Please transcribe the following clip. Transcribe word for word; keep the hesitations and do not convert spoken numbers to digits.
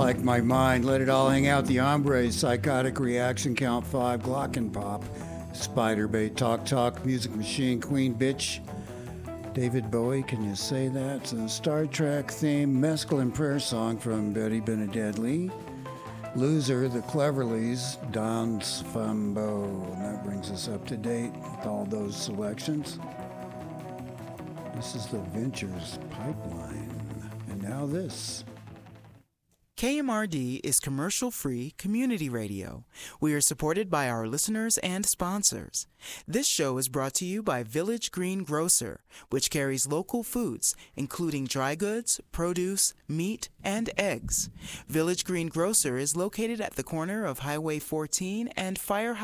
like my mind. Let it all hang out. The Hombres, Psychotic Reaction, Count Five, Glockenpop, Spiderbait, Talk Talk, Music Machine, Queen Bitch, David Bowie, can you say that? So Star Trek theme, Mescaline Prayer Song from Betty Benedetli, Loser, The Cleverleys, Don's Fambo. And that brings us up to date with all those selections. This is the Ventures Pipeline. And now this. K M R D is commercial-free community radio. We are supported by our listeners and sponsors. This show is brought to you by Village Green Grocer, which carries local foods, including dry goods, produce, meat, and eggs. Village Green Grocer is located at the corner of Highway fourteen and Firehouse